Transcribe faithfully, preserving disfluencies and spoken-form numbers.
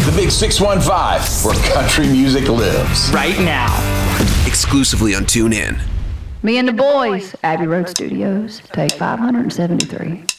the big six one five, where country music lives. Right now. Exclusively on TuneIn. Me and the boys, Abbey Road Studios, take five hundred seventy-three.